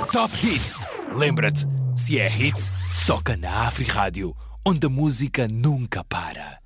Top Hits. Lembra-te, se é hits, toca na Afri-Rádio, onde a música nunca para.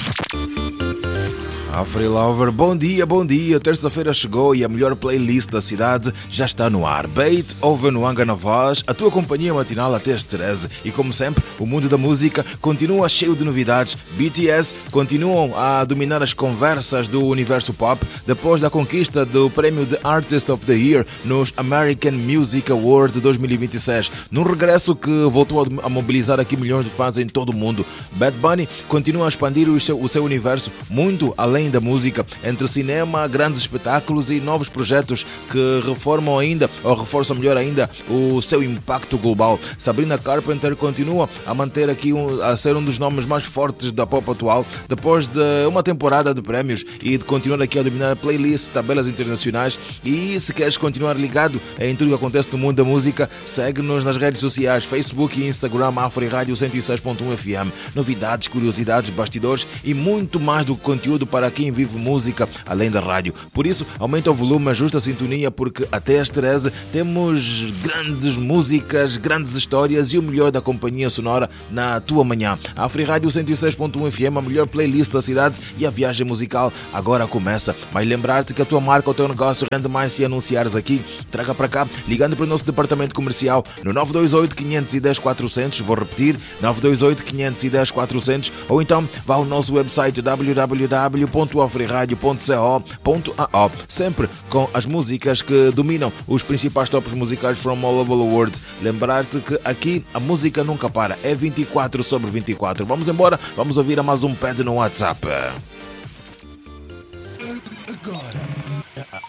Afri Lover, bom dia, bom dia. Terça-feira chegou e a melhor playlist da cidade já está no ar. Beethoven Wanga na voz, a tua companhia matinal até às 13. E como sempre, o mundo da música continua cheio de novidades. BTS continuam a dominar as conversas do universo pop depois da conquista do prémio de Artist of the Year nos American Music Awards 2026. Num regresso que voltou a mobilizar aqui milhões de fãs em todo o mundo. Bad Bunny continua a expandir o seu universo muito além da música, entre cinema, grandes espetáculos e novos projetos que reforçam melhor ainda o seu impacto global. Sabrina Carpenter continua a manter aqui a ser um dos nomes mais fortes da pop atual, depois de uma temporada de prémios e de continuar aqui a dominar playlists, tabelas internacionais. E se queres continuar ligado em tudo o que acontece no mundo da música, segue-nos nas redes sociais, Facebook e Instagram, Afri-Rádio 106.1 FM. Novidades, curiosidades, bastidores e muito mais do conteúdo para quem vive música além da rádio. Por isso, aumenta o volume, ajusta a sintonia, porque até às 13 temos grandes músicas, grandes histórias e o melhor da companhia sonora na tua manhã. A Afri-Rádio 106.1 FM, a melhor playlist da cidade, e a viagem musical agora começa. Mas lembrar-te que a tua marca ou o teu negócio rende mais se anunciares aqui. Traga para cá, ligando para o nosso departamento comercial no 928 510 400, vou repetir, 928 510 400, ou então vá ao nosso website www.afriradio.co.ao, sempre com as músicas que dominam os principais tops musicais from all over the world. Lembrar-te que aqui a música nunca para, é 24/24. Vamos embora, vamos ouvir a mais um pad no WhatsApp.